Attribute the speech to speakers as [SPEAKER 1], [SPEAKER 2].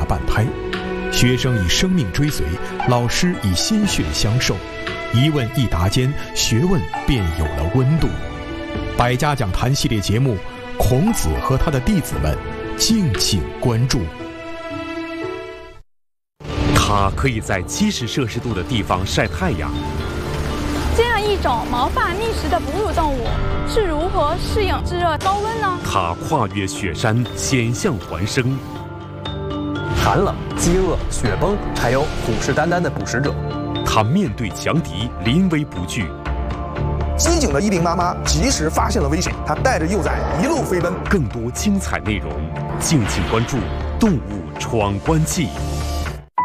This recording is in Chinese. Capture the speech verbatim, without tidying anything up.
[SPEAKER 1] 半拍。学生以生命追随，老师以心血相授，一问一答间，学问便有了温度。百家讲坛系列节目，孔子和他的弟子们，敬请关注。
[SPEAKER 2] 它可以在七十摄氏度的地方晒太阳。
[SPEAKER 3] 这样一种毛发觅食的哺乳动物是如何适应炙热高温呢？
[SPEAKER 2] 它跨越雪山，险象环生。
[SPEAKER 4] 寒冷、饥饿、雪崩，还有虎视眈眈的捕食者。
[SPEAKER 2] 他面对强敌，临危不惧。
[SPEAKER 5] 机警的伊林妈妈及时发现了危险，她带着幼崽一路飞奔。
[SPEAKER 2] 更多精彩内容，敬请关注《动物闯关记》。